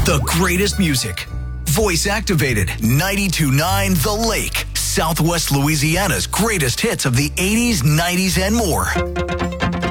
The greatest music. Voice activated 92.9 The Lake. Southwest Louisiana's greatest hits of the 80s, 90s, and more.